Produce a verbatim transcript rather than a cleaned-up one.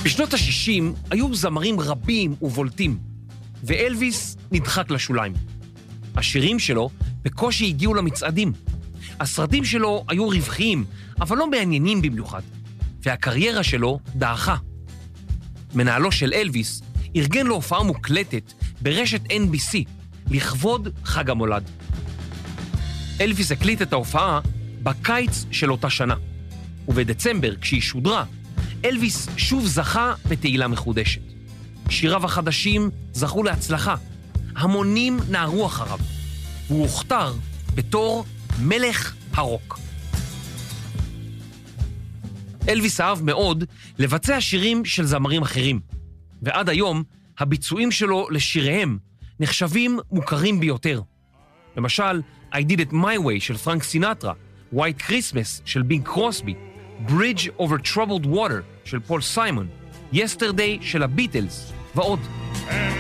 בשנות ה-שישים היו זמרים רבים ובולטים, ואלוויס נדחק לשוליים. השירים שלו בקושי הגיעו למצעדים. הסרטים שלו היו רווחיים, אבל לא מעניינים במיוחד, והקריירה שלו דעכה. מנהלו של אלוויס ארגן לו הופעה מוקלטת ברשת אן בי סי לכבוד חג המולד. אלוויס הקליט את ההופעה בקיץ של אותה שנה, ובדצמבר, כשהיא שודרה, אלוויס שוב זכה בתהילה מחודשת. שיריו החדשים זכו להצלחה, המונים נערו אחריו, והוא הוכתר בתור מלך הרוק. אלוויס אהב מאוד לבצע שירים של זמרים אחרים, ועד היום הביצועים שלו לשיריהם נחשבים מוכרים ביותר. למשל, I Did It My Way של פרנק סינטרה, White Christmas של בינג קרוסבי, Bridge Over Troubled Water של פול סיימון, Yesterday של הביטלס ועוד.